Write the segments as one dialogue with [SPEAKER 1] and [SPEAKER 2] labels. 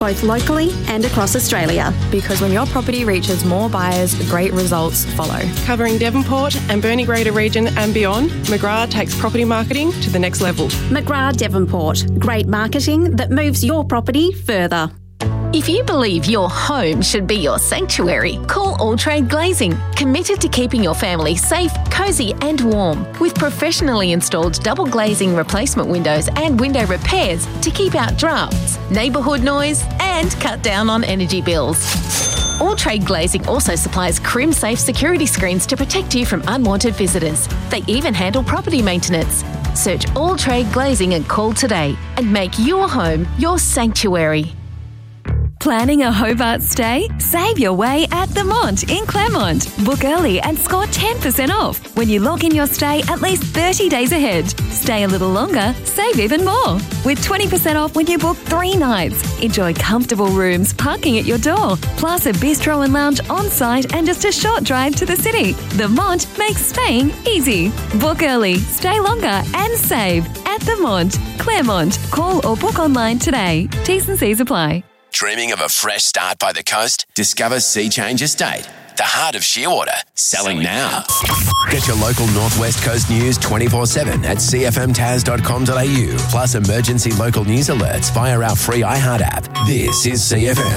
[SPEAKER 1] both locally and across Australia.
[SPEAKER 2] Because when your property reaches more buyers, great results follow.
[SPEAKER 3] Covering Devonport and Burnie Greater Region and beyond, McGrath takes property marketing to the next level.
[SPEAKER 1] McGrath Devonport. Great marketing that moves your property further.
[SPEAKER 4] If you believe your home should be your sanctuary, call All Trade Glazing, committed to keeping your family safe, cosy and warm, with professionally installed double glazing replacement windows and window repairs to keep out drafts, neighbourhood noise and cut down on energy bills. All Trade Glazing also supplies Crim-safe security screens to protect you from unwanted visitors. They even handle property maintenance. Search All Trade Glazing and call today and make your home your sanctuary.
[SPEAKER 5] Planning a Hobart stay? Save your way at The Mont in Claremont. Book early and score 10% off when you lock in your stay at least 30 days ahead. Stay a little longer, save even more. With 20% off when you book 3 nights. Enjoy comfortable rooms, parking at your door, plus a bistro and lounge on site and just a short drive to the city. The Mont makes staying easy. Book early, stay longer and save at The Mont, Claremont. Call or book online today. T's and C's apply.
[SPEAKER 6] Dreaming of a fresh start by the coast? Discover Sea Change Estate, the heart of Shearwater. Selling now. Get your local Northwest Coast news 24/7 at cfmtaz.com.au. Plus emergency local news alerts via our free iHeart app. This is CFM.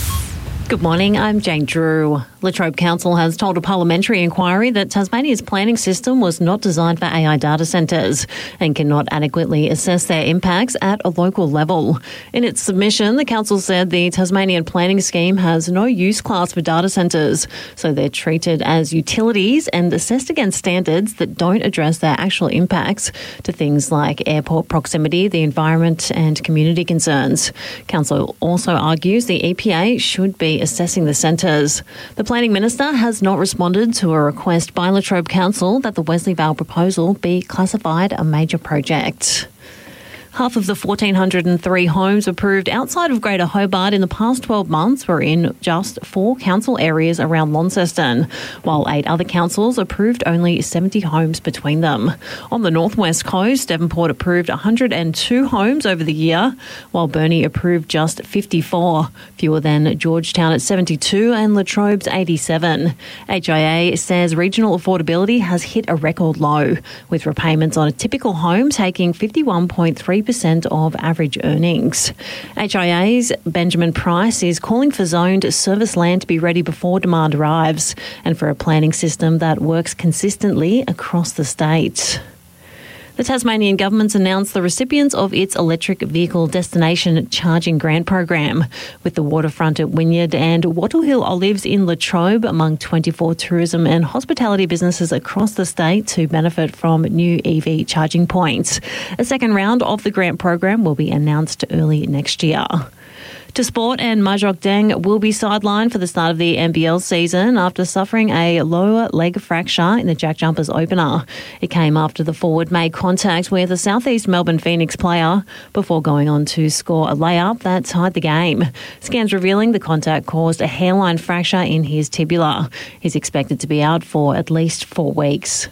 [SPEAKER 7] Good morning, I'm Jane Drew. Latrobe Council has told a parliamentary inquiry that Tasmania's planning system was not designed for AI data centres and cannot adequately assess their impacts at a local level. In its submission, the council said the Tasmanian planning scheme has no use class for data centres, so they're treated as utilities and assessed against standards that don't address their actual impacts to things like airport proximity, the environment and community concerns. Council also argues the EPA should be assessing the centres. The Planning Minister has not responded to a request by Latrobe Council that the Wesley Vale proposal be classified a major project. Half of the 1,403 homes approved outside of Greater Hobart in the past 12 months were in just 4 council areas around Launceston, while 8 other councils approved only 70 homes between them. On the northwest coast, Devonport approved 102 homes over the year, while Burnie approved just 54, fewer than Georgetown at 72 and Latrobe's 87. HIA says regional affordability has hit a record low, with repayments on a typical home taking 51.3% of average earnings. HIA's Benjamin Price is calling for zoned service land to be ready before demand arrives and for a planning system that works consistently across the state. The Tasmanian government's announced the recipients of its electric vehicle destination charging grant program, with the waterfront at Wynyard and Wattle Hill Olives in Latrobe among 24 tourism and hospitality businesses across the state to benefit from new EV charging points. A second round of the grant program will be announced early next year. To sport, and Majok Deng will be sidelined for the start of the NBL season after suffering a lower leg fracture in the Jack Jumpers opener. It came after the forward made contact with a Southeast Melbourne Phoenix player before going on to score a layup that tied the game. Scans revealing the contact caused a hairline fracture in his tibia. He's expected to be out for at least 4 weeks.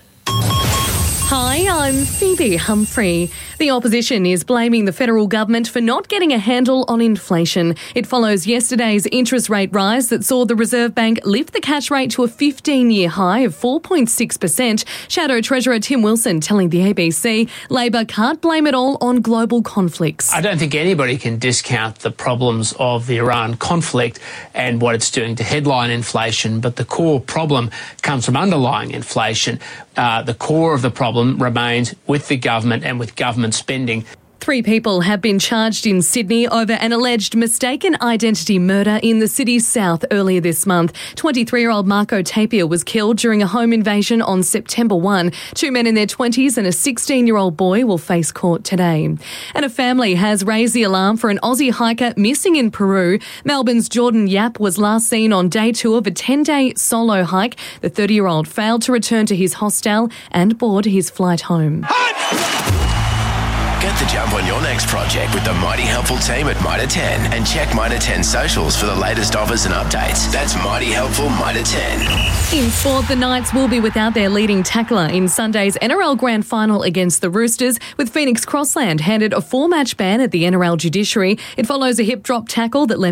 [SPEAKER 8] Hi, I'm Phoebe Humphrey. The opposition is blaming the federal government for not getting a handle on inflation. It follows yesterday's interest rate rise that saw the Reserve Bank lift the cash rate to a 15-year high of 4.6%. Shadow Treasurer Tim Wilson telling the ABC Labor can't blame it all on global conflicts.
[SPEAKER 9] I don't think anybody can discount the problems of the Iran conflict and what it's doing to headline inflation, but the core problem comes from underlying inflation. The core of the problem remains with the government and with government spending.
[SPEAKER 8] 3 people have been charged in Sydney over an alleged mistaken identity murder in the city's south earlier this month. 23-year-old Marco Tapia was killed during a home invasion on September 1. 2 men in their 20s and a 16-year-old boy will face court today. And a family has raised the alarm for an Aussie hiker missing in Peru. Melbourne's Jordan Yap was last seen on day 2 of a 10-day solo hike. The 30-year-old failed to return to his hostel and board his flight home.
[SPEAKER 6] Get the jump on your next project with the Mighty Helpful team at Mitre 10 and check Mitre 10 socials for the latest offers and updates. That's Mighty Helpful Mitre 10.
[SPEAKER 8] In sport, the Knights will be without their leading tackler in Sunday's NRL Grand Final against the Roosters, with Phoenix Crossland handed a 4-match ban at the NRL judiciary. It follows a hip drop tackle that left